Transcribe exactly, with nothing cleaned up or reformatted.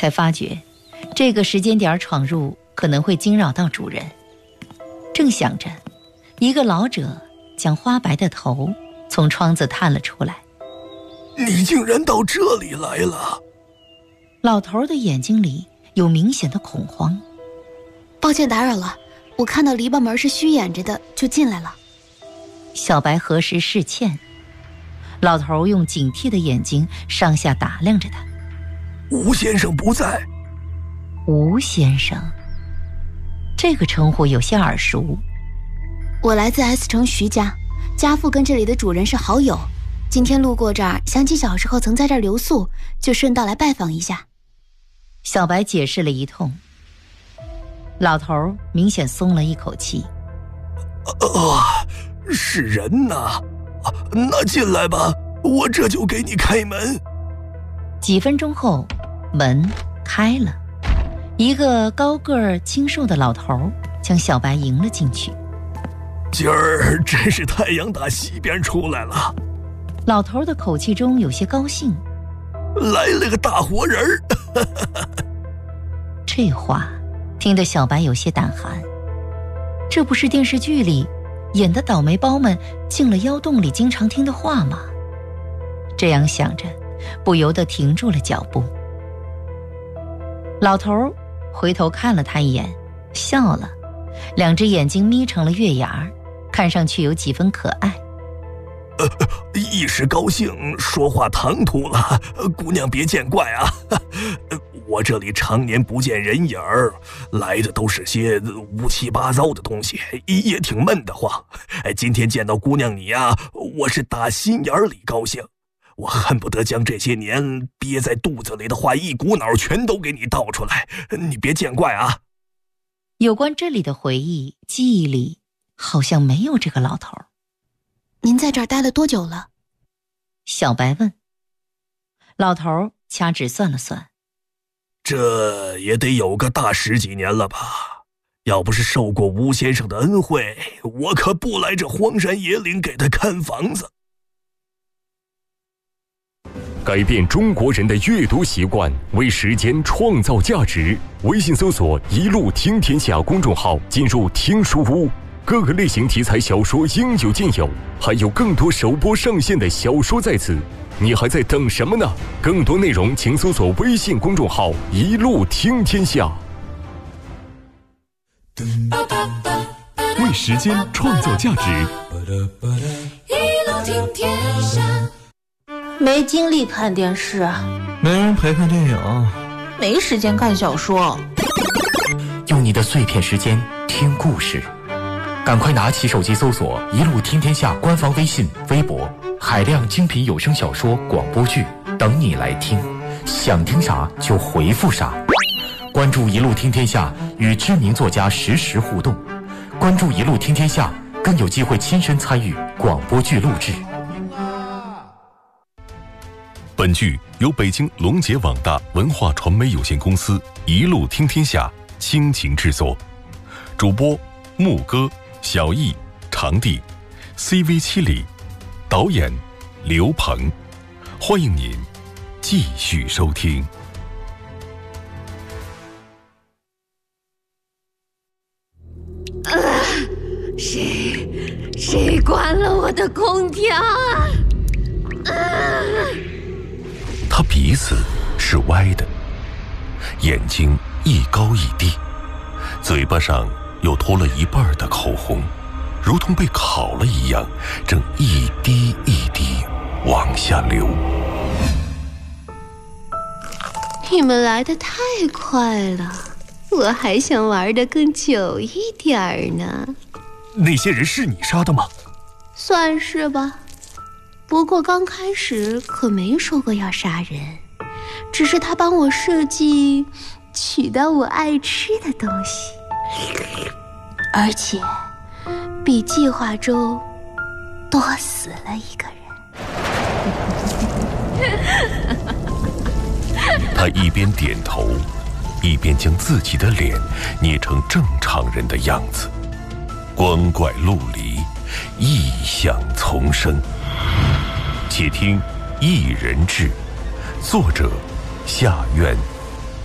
才发觉这个时间点闯入可能会惊扰到主人。正想着，一个老者将花白的头从窗子探了出来。 你竟然到这里来了！ 老头的眼睛里有明显的恐慌。 抱歉打扰了，我看到篱笆门是虚掩着的，就进来了。 小白何时是欠？老头用警惕的眼睛上下打量着他。 吴先生不在。 吴先生，这个称呼有些耳熟。 我来自 S 城徐家，家父跟这里的主人是好友，今天路过这儿，想起小时候曾在这儿留宿，就顺道来拜访一下。 小白解释了一通，老头明显松了一口气。 啊，是人呐，那进来吧，我这就给你开门。 几分钟后，门开了，一个高个儿清瘦的老头将小白迎了进去。 今儿真是太阳打西边出来了。 老头的口气中有些高兴。 来了个大活人儿。 这话听得小白有些胆寒。这不是电视剧里演的倒霉包们进了妖洞里经常听的话吗？这样想着，不由得停住了脚步。老头回头看了他一眼，笑了，两只眼睛眯成了月牙，看上去有几分可爱。 呃，一时高兴说话唐突了，姑娘别见怪啊。我这里常年不见人影儿，来的都是些乌七八糟的东西，也挺闷得慌。今天见到姑娘你呀，我是打心眼里高兴，我恨不得将这些年憋在肚子里的话一股脑全都给你倒出来，你别见怪啊。 有关这里的回忆，记忆里好像没有这个老头。 您在这儿待了多久了？ 小白问。老头掐指算了算， 这也得有个大十几年了吧。要不是受过吴先生的恩惠，我可不来这荒山野岭给他看房子。 改变中国人的阅读习惯，为时间创造价值。微信搜索一路听天下公众号，进入听书屋，各个类型题材小说应有尽有，还有更多首播上线的小说在此，你还在等什么呢？更多内容请搜索微信公众号一路听天下。 为时间创造价值， 一路听天下。 没精力看电视， 没人陪看电影， 没时间看小说。 用你的碎片时间听故事，赶快拿起手机搜索一路听天下官方微信微博，海量精品有声小说广播剧等你来听，想听啥就回复啥。关注一路听天下，与知名作家实时互动，关注一路听天下，更有机会亲身参与广播剧录制。 本剧由北京龙杰网大文化传媒有限公司一路听天下倾情制作，主播牧歌、小易、长地 C V 七里，导演刘鹏。欢迎您继续收听。 啊！谁谁关了我的空调啊？啊！ 他鼻子是歪的，眼睛一高一低，嘴巴上又脱了一半的口红，如同被烤了一样，正一滴一滴往下流。 你们来得太快了，我还想玩得更久一点呢。 那些人是你杀的吗？ 算是吧，不过刚开始可没说过要杀人，只是他帮我设计取到我爱吃的东西，而且比计划中多死了一个人。 他一边点头，一边将自己的脸捏成正常人的样子。光怪陆离，异象丛生。且听《一人志》，作者夏苑。